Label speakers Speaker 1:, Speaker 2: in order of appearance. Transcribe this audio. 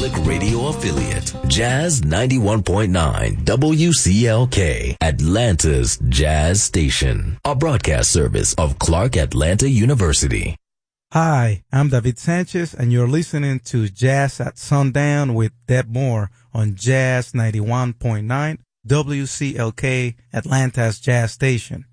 Speaker 1: Public Radio affiliate, Jazz 91.9 WCLK, Atlanta's Jazz Station, a broadcast service of Clark Atlanta University.
Speaker 2: Hi, I'm David Sanchez, and you're listening to Jazz at Sundown with Deb Moore on Jazz 91.9 WCLK, Atlanta's Jazz Station.